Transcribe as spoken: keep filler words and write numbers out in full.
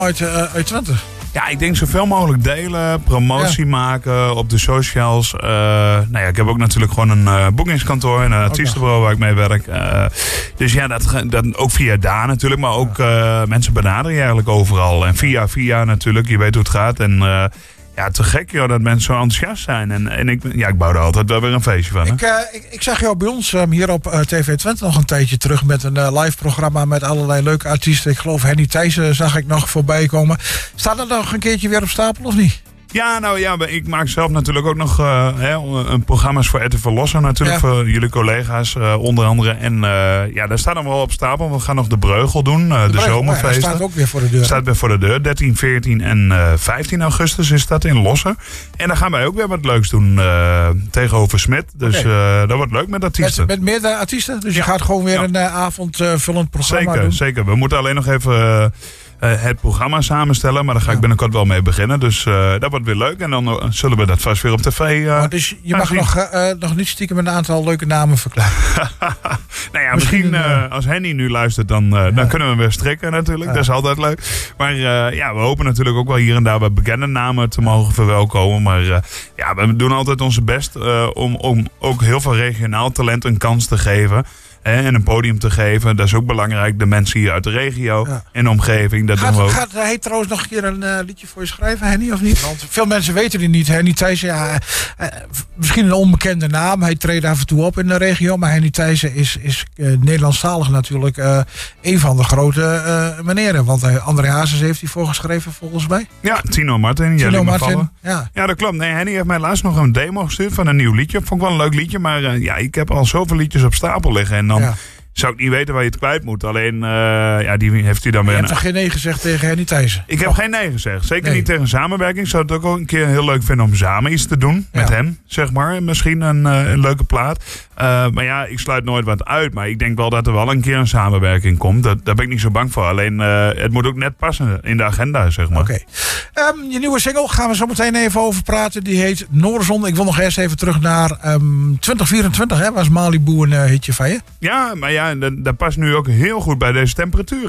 uit, uh, uit Twente? Ja, ik denk zoveel mogelijk delen, promotie ja. maken op de socials. Uh, nou ja, ik heb ook natuurlijk gewoon een uh, boekingskantoor en een artiestenbureau waar ik mee werk. Uh, dus ja, dat, dat ook via daar natuurlijk, maar ook uh, mensen benaderen je eigenlijk overal. En via via natuurlijk, je weet hoe het gaat. En uh, ja, te gek joh, dat mensen zo enthousiast zijn. En, en ik, ja, ik bouw er altijd wel weer een feestje van. Hè? Ik, uh, ik, ik zag jou bij ons um, hier op uh, T V Twente nog een tijdje terug met een uh, live programma met allerlei leuke artiesten. Ik geloof Henny Thijssen zag ik nog voorbij komen. Staat dat nog een keertje weer op stapel of niet? Ja, nou ja, ik maak zelf natuurlijk ook nog uh, hè, een programma's voor R T V Lossen natuurlijk, ja. voor jullie collega's uh, onder andere. En uh, ja, daar staat dan wel op stapel. We gaan nog de Breugel doen, uh, de, de zomerfeesten. Ja, staat ook weer voor de deur. Staat weer voor de deur. dertien, veertien en uh, vijftien augustus is dat in Lossen. En dan gaan wij ook weer wat leuks doen uh, tegenover Smit. Dus okay. uh, dat wordt leuk met artiesten. Met, met meerdere artiesten? Dus ja. je gaat gewoon weer ja. een uh, avondvullend uh, programma zeker, doen? Zeker, we moeten alleen nog even... Uh, Uh, het programma samenstellen, maar daar ga ik ja. binnenkort wel mee beginnen. Dus uh, dat wordt weer leuk. En dan uh, zullen we dat vast weer op tv uh, oh, dus je mag nog, uh, nog niet stiekem een aantal leuke namen verklaren. nou ja, misschien, misschien uh, als Henny nu luistert, dan, uh, ja. dan kunnen we weer strikken natuurlijk. Ja. Dat is altijd leuk. Maar uh, ja, we hopen natuurlijk ook wel hier en daar wat bekende namen te mogen verwelkomen. Maar uh, ja, we doen altijd onze best uh, om, om ook heel veel regionaal talent een kans te geven. En een podium te geven. Dat is ook belangrijk. De mensen hier uit de regio ja. en de omgeving. Dat gaat, doen we ook. Gaat hij trouwens nog een keer een uh, liedje voor je schrijven, Henny, of niet? Want veel mensen weten die niet. Henny Thijssen, ja, uh, misschien een onbekende naam. Hij treedt af en toe op in de regio. Maar Henny Thijssen is, is uh, Nederlandstalig natuurlijk uh, een van de grote uh, meneren. Want uh, André Hazes heeft hij voorgeschreven volgens mij. Ja, Tino Martin. Tino Martin, ja. Ja, dat klopt. Nee, Henny heeft mij laatst nog een demo gestuurd van een nieuw liedje. Vond ik wel een leuk liedje. Maar uh, ja, ik heb al zoveel liedjes op stapel liggen. En dan ja. zou ik niet weten waar je het kwijt moet. Alleen, uh, ja, die heeft hij dan weer... Je hebt toch geen nee gezegd tegen Henny Thijssen? Ik heb oh. geen nee gezegd. Zeker nee. niet tegen samenwerking. Ik zou het ook wel een keer heel leuk vinden om samen iets te doen. Ja. Met hem, zeg maar. Misschien een, uh, een leuke plaat. Uh, maar ja, ik sluit nooit wat uit. Maar ik denk wel dat er wel een keer een samenwerking komt. Dat, daar ben ik niet zo bang voor. Alleen, uh, het moet ook net passen in de agenda, zeg maar. Oké. Okay. Um, je nieuwe single gaan we zo meteen even over praten. Die heet Noorderzon. Ik wil nog eerst even terug naar um, twintig vierentwintig. Hè? Was Malibu een uh, hitje van je? Ja, maar ja, dat, dat past nu ook heel goed bij deze temperatuur.